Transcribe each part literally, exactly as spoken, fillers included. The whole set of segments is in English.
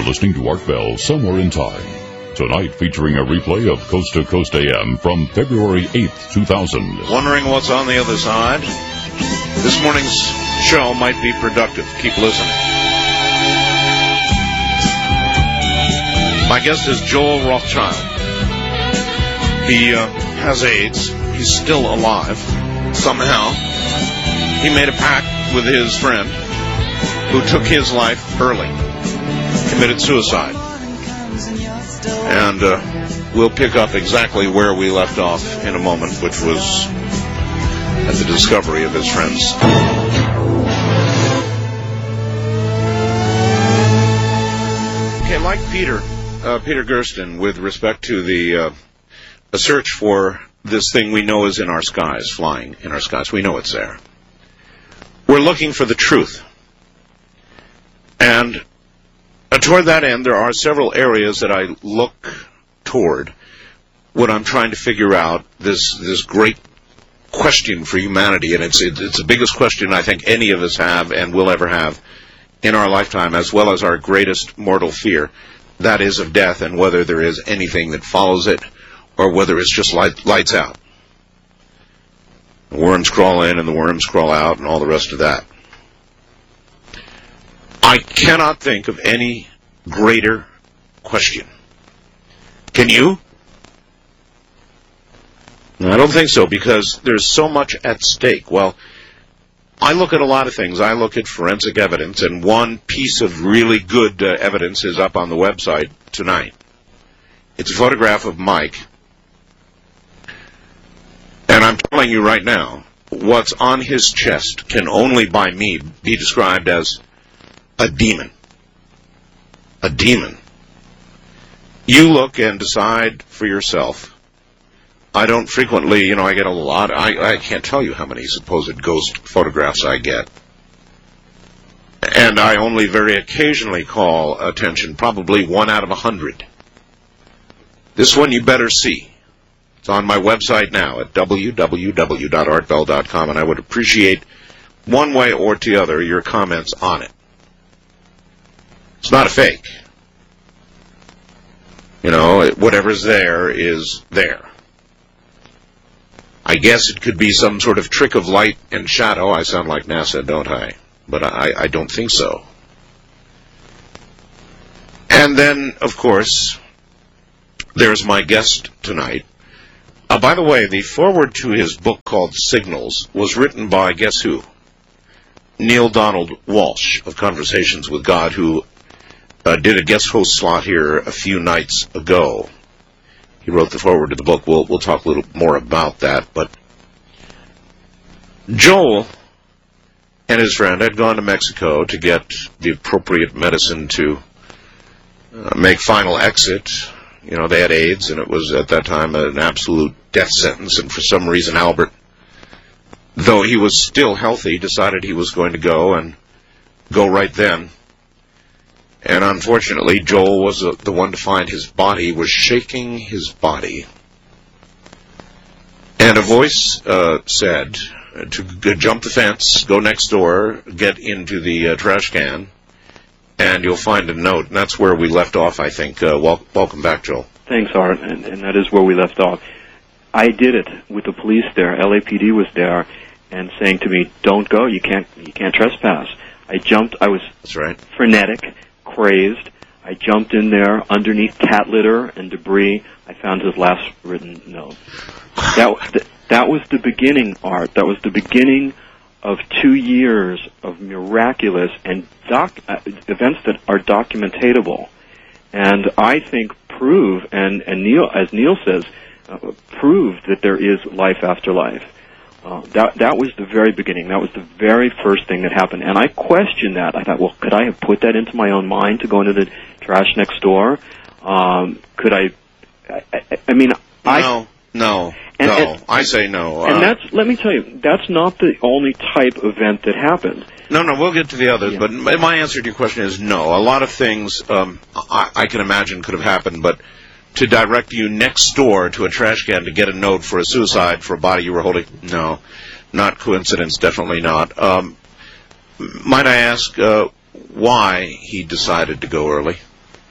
listening to Art Bell Somewhere in Time. Tonight featuring a replay of Coast to Coast A M from February eighth, two thousand. Wondering what's on the other side? This morning's show might be productive. Keep listening. My guest is Joel Rothschild. He uh, has AIDS. He's still alive. Somehow, he made a pact with his friend who took his life early, committed suicide. And uh, we'll pick up exactly where we left off in a moment, which was at the discovery of his friends. Okay, like Peter, uh, Peter Gersten, with respect to the uh, a search for this thing we know is in our skies, flying in our skies. We know it's there. We're looking for the truth. And uh, toward that end, there are several areas that I look toward when I'm trying to figure out this this great question for humanity. And it's, it's the biggest question I think any of us have and will ever have in our lifetime, as well as our greatest mortal fear. That is of death, and whether there is anything that follows it, or whether it's just light, lights out. The worms crawl in and the worms crawl out and all the rest of that. I cannot think of any greater question. Can you? No, I don't think so, because there's so much at stake. Well, I look at a lot of things. I look at forensic evidence, and one piece of really good uh, evidence is up on the website tonight. It's a photograph of Mike. And I'm telling you right now, what's on his chest can only by me be described as a demon. A demon. You look and decide for yourself. I don't frequently, you know, I get a lot, I, I can't tell you how many supposed ghost photographs I get. And I only very occasionally call attention, probably one out of a hundred. This one you better see. It's on my website now at w w w dot art bell dot com, and I would appreciate, one way or the other, your comments on it. It's not a fake. You know, whatever's there is there. I guess it could be some sort of trick of light and shadow. I sound like NASA, don't I? But I, I don't think so. And then, of course, there's my guest tonight. Uh, by the way, the foreword to his book called Signals was written by, guess who? Neil Donald Walsh of Conversations with God, who uh, did a guest host slot here a few nights ago. He wrote the foreword to the book. We'll, we'll talk a little more about that. But Joel and his friend had gone to Mexico to get the appropriate medicine to uh, make final exit. You know, they had AIDS, and it was at that time an absolute death sentence. And for some reason, Albert, though he was still healthy, decided he was going to go and go right then. And unfortunately, Joel was uh, the one to find his body was shaking his body. And a voice uh, said to g- jump the fence, go next door, get into the uh, trash can, and you'll find a note. And that's where we left off, I think. Uh, wel- welcome back, Joel. Thanks, Art, and, and that is where we left off. I did it with the police there. L A P D was there and saying to me, don't go, you can't you can't trespass. I jumped, I was That's right. frenetic, crazed. I jumped in there underneath cat litter and debris. I found his last written note. That, that, that was the beginning, Art. That was the beginning of two years of miraculous and doc, uh, events that are documentatable, and I think prove, and, and Neil, as Neil says, uh, prove that there is life after life. Uh, that that was the very beginning. That was the very first thing that happened, and I questioned that. I thought, well, could I have put that into my own mind to go into the trash next door? Um, could I, I? I, I mean, I no, no, and, no. And, I say no. And uh, that's, let me tell you, that's not the only type of event that happened. No, no, we'll get to the others, Yeah. but my answer to your question is no. A lot of things um, I, I can imagine could have happened, but to direct you next door to a trash can to get a note for a suicide for a body you were holding, no, not coincidence, definitely not. Um, might I ask uh, why he decided to go early?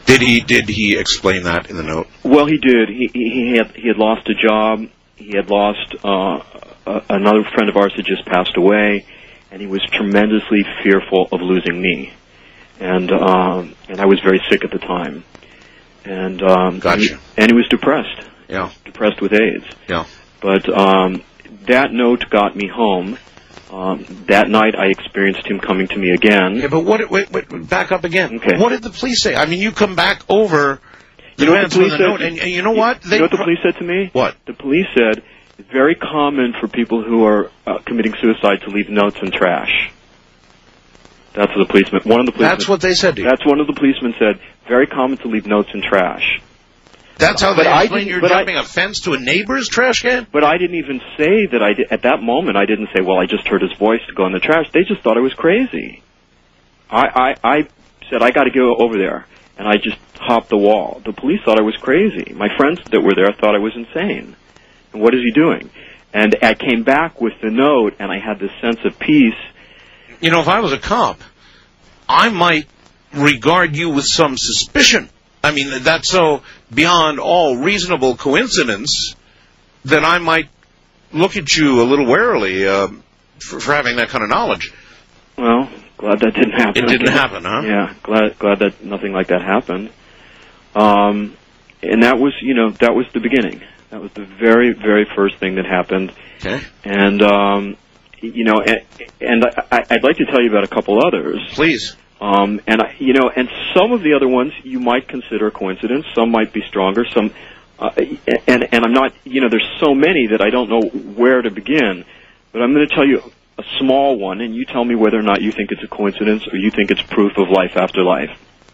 Did he did he explain that in the note? Well, he did. He he had he had lost a job. He had lost uh, a, another friend of ours had just passed away, and he was tremendously fearful of losing me. And um, and I was very sick at the time. And um, gotcha. And he, and he was depressed. Yeah. Depressed with AIDS. Yeah. But um, that note got me home. Um, that night, I experienced him coming to me again. Yeah, but what? Wait, wait, back up again. Okay. What did the police say? I mean, you come back over the you know what the police with a said? note, and, and you know what? You They know what the pro- police said to me? What? The police said it's very common for people who are uh, committing suicide to leave notes in trash. That's what the policeman. One of the policemen. That's what they said to you. That's one of the policemen said. Very common to leave notes in trash. That's how But they I explain didn't- you're but I- jumping a fence to a neighbor's trash can? But I didn't even say that I did. At that moment, I didn't say, well, I just heard his voice to go in the trash. They just thought I was crazy. I, I, I said, I got to go over there. And I just hopped the wall. The police thought I was crazy. My friends that were there thought I was insane. And what is he doing? And I came back with the note, and I had this sense of peace. You know, if I was a cop, I might regard you with some suspicion. I mean, that's so beyond all reasonable coincidence that I might look at you a little warily uh, for, for having that kind of knowledge. Well, glad that didn't happen. It didn't happen, huh? Yeah, glad glad that nothing like that happened. Um, and that was, you know, that was the beginning. That was the very, very first thing that happened. Okay. And, um, you know, and, and I, I'd like to tell you about a couple others. Please. Um, and I, you know, and some of the other ones you might consider a coincidence. Some might be stronger. Some, uh, and and I'm not, you know, there's so many that I don't know where to begin. But I'm going to tell you a small one, and you tell me whether or not you think it's a coincidence or you think it's proof of life after life.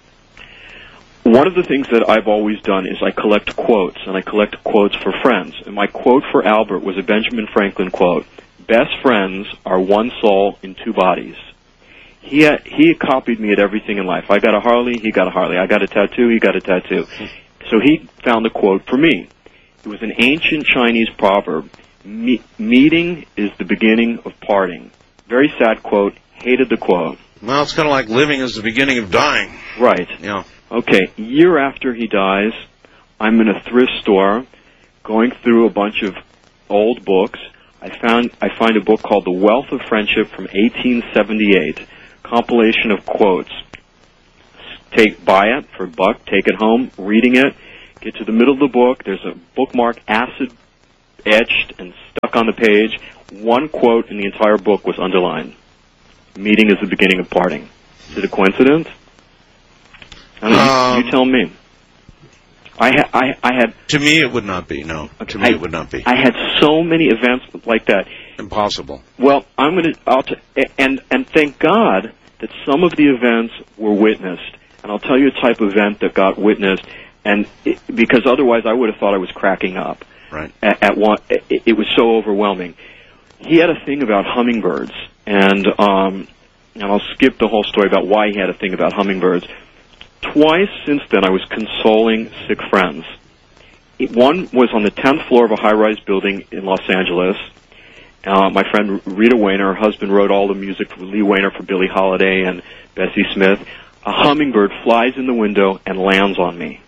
One of the things that I've always done is I collect quotes, and I collect quotes for friends. And my quote for Albert was a Benjamin Franklin quote: "Best friends are one soul in two bodies." He had, he copied me at everything in life. I got a Harley, he got a Harley. I got a tattoo, he got a tattoo. So he found the quote for me. It was an ancient Chinese proverb. Me- meeting is the beginning of parting. Very sad quote. Hated the quote. Well, it's kind of like living is the beginning of dying. Right. Yeah. Okay. Year after he dies, I'm in a thrift store going through a bunch of old books. I found I find a book called The Wealth of Friendship from eighteen seventy-eight. Compilation of quotes. Take, buy it for a buck, take it home, reading it, get to the middle of the book, there's a bookmark acid etched and stuck on the page. One quote in the entire book was underlined. Meeting is the beginning of parting. Is it a coincidence? I don't know, Um, you tell me. I, ha- I, I had... To me, it would not be, no. Okay, to me, I, it would not be. I had so many events like that. Impossible. Well, I'm going to... I'll t- and, and thank God that some of the events were witnessed. And I'll tell you a type of event that got witnessed, and it, because otherwise I would have thought I was cracking up. Right. At, at one, it, it was so overwhelming. He had a thing about hummingbirds, and um, and I'll skip the whole story about why he had a thing about hummingbirds. Twice since then, I was consoling sick friends. It, one was on the tenth floor of a high-rise building in Los Angeles. Uh, my friend Rita Wayner, her husband, wrote all the music for Lee Wayner for Billie Holiday and Bessie Smith. A hummingbird flies in the window and lands on me.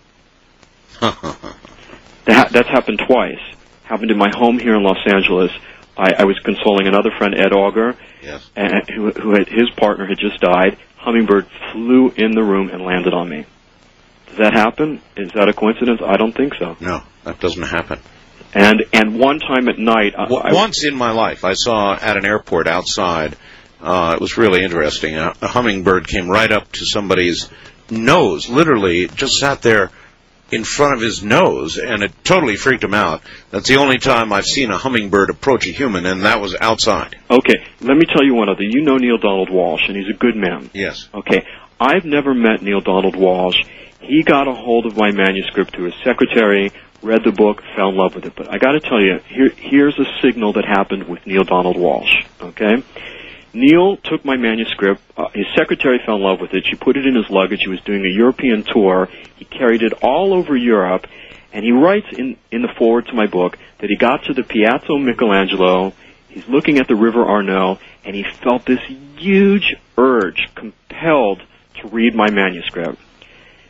that, that's happened twice. Happened in my home here in Los Angeles. I, I was consoling another friend, Ed Auger, yes. and, who, who had, his partner had just died. Hummingbird flew in the room and landed on me. Does that happen? Is that a coincidence? I don't think so. No, that doesn't happen. And and one time at night... I, w- Once in my life, I saw at an airport outside, uh, it was really interesting, a, a hummingbird came right up to somebody's nose, literally just sat there in front of his nose, and it totally freaked him out. That's the only time I've seen a hummingbird approach a human, and that was outside. Okay, let me tell you one other. You know Neil Donald Walsh, and he's a good man. Yes. Okay, I've never met Neil Donald Walsh. He got a hold of my manuscript through his secretary, read the book, fell in love with it. But I got to tell you, here, here's a signal that happened with Neil Donald Walsh, okay? Neil took my manuscript. Uh, his secretary fell in love with it. She put it in his luggage. He was doing a European tour. He carried it all over Europe. And he writes in, in the foreword to my book that he got to the Piazza Michelangelo. He's looking at the River Arno, and he felt this huge urge, compelled to read my manuscript.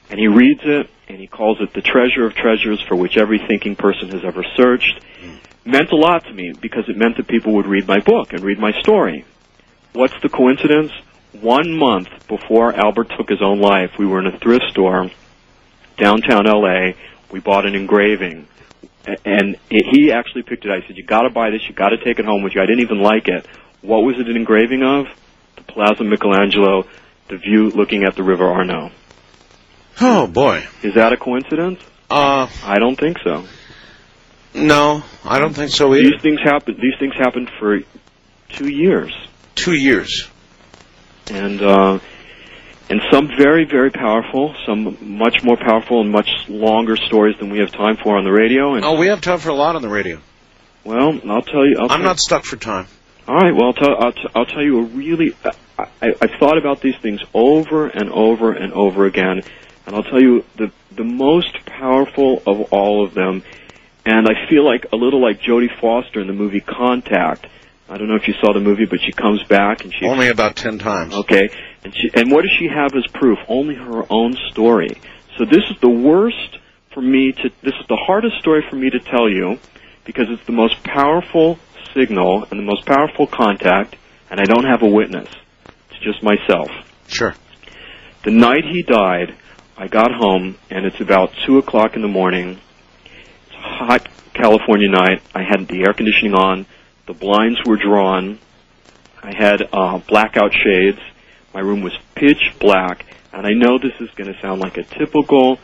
And he reads it, and he calls it the treasure of treasures for which every thinking person has ever searched. Mm. Meant a lot to me, because it meant that people would read my book and read my story. What's the coincidence? One month before Albert took his own life, we were in a thrift store, downtown L A. We bought an engraving. And it, he actually picked it out. He said, you got to buy this. You got to take it home with you. I didn't even like it. What was it an engraving of? The Palazzo Michelangelo, the view looking at the River Arno. Oh, boy. Is that a coincidence? Uh, I don't think so. No, I don't think so either. These things happen. These things happened for two years. Two years. And uh, and some very, very powerful, some much more powerful and much longer stories than we have time for on the radio. And oh, we have time for a lot on the radio. Well, I'll tell you. I'll I'm tell not stuck for time. All right. Well, I'll tell. I'll, t- I'll tell you a really. I, I, I've thought about these things over and over and over again, and I'll tell you the the most powerful of all of them. And I feel like a little like Jodie Foster in the movie Contact. I don't know if you saw the movie, but she comes back and she only about ten times. Okay, and she and what does she have as proof? Only her own story. So this is the worst for me to. This is the hardest story for me to tell you because it's the most powerful signal and the most powerful contact, and I don't have a witness. It's just myself. Sure. The night he died, I got home, and it's about two o'clock in the morning. It's a hot California night. I had the air conditioning on. The blinds were drawn. I had uh, blackout shades. My room was pitch black. And I know this is going to sound like a typical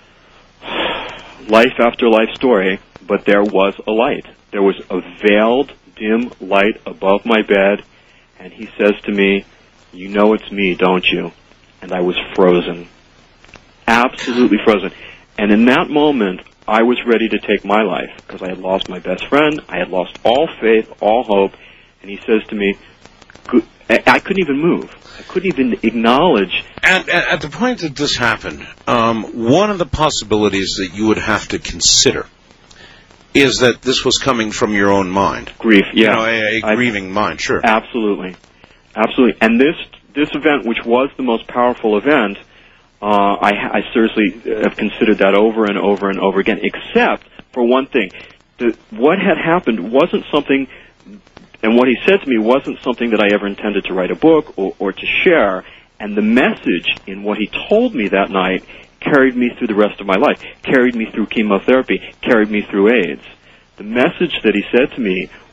life after life story, but there was a light. There was a veiled, dim light above my bed, and he says to me, "You know it's me, don't you?" And I was frozen. Absolutely frozen. And in that moment, I was ready to take my life because I had lost my best friend. I had lost all faith, all hope. And he says to me, I couldn't even move. I couldn't even acknowledge. At, at, at the point that this happened, um, one of the possibilities that you would have to consider is that this was coming from your own mind. Grief, yeah. You know, a, a grieving mind, sure. Absolutely. Absolutely. And this this event, which was the most powerful event, Uh, I, I seriously have considered that over and over and over again, except for one thing. The, what had happened wasn't something, and what he said to me wasn't something that I ever intended to write a book or, or to share, and the message in what he told me that night carried me through the rest of my life, carried me through chemotherapy, carried me through AIDS. The message that he said to me